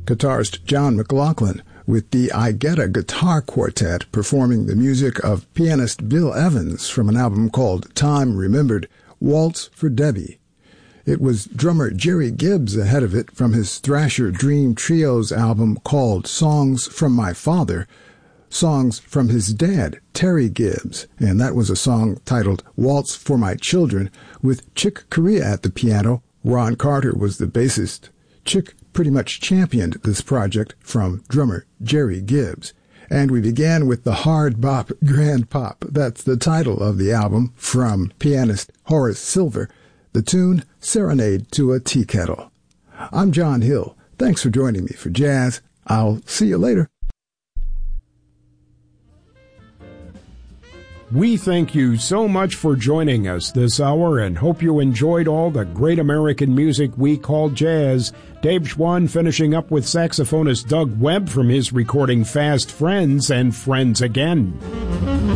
guitarist John McLaughlin with the I Get a Guitar Quartet performing the music of pianist Bill Evans from an album called Time Remembered, Waltz for Debbie. It was drummer Jerry Gibbs ahead of it from his Thrasher Dream Trios album called Songs from My Father, songs from his dad, Terry Gibbs, and that was a song titled Waltz for My Children with Chick Corea at the piano. Ron Carter was the bassist. Chick pretty much championed this project from drummer Jerry Gibbs. And we began with the Hard Bop Grand Pop. That's the title of the album from pianist Horace Silver. The tune, Serenade to a Tea Kettle. I'm John Hill. Thanks for joining me for Jazz. I'll see you later. We thank you so much for joining us this hour and hope you enjoyed all the great American music we call jazz. Dave Schwann finishing up with saxophonist Doug Webb from his recording Fast Friends and Friends Again.